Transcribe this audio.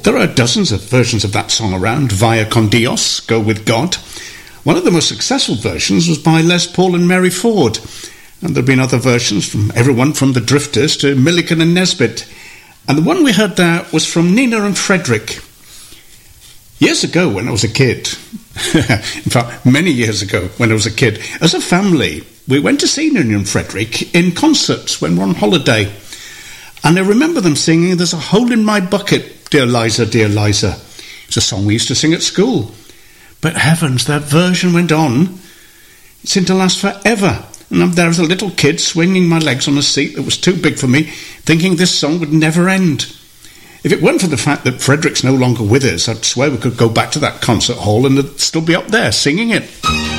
There are dozens of versions of that song around. Vaya con Dios, Go With God. One of the most successful versions was by Les Paul and Mary Ford. And there have been other versions from everyone from the Drifters to Millican and Nesbitt. And the one we heard there was from Nina and Frederick. Years ago when I was a kid, in fact many years ago when I was a kid, as a family we went to see Nina and Frederick in concerts when we were on holiday. And I remember them singing There's a Hole in My Bucket, Dear Liza, Dear Liza. It's a song we used to sing at school. But heavens, that version went on. It seemed to last forever. And I'm there as a little kid swinging my legs on a seat that was too big for me, thinking this song would never end. If it weren't for the fact that Frederick's no longer with us, I'd swear we could go back to that concert hall and it'd still be up there singing it.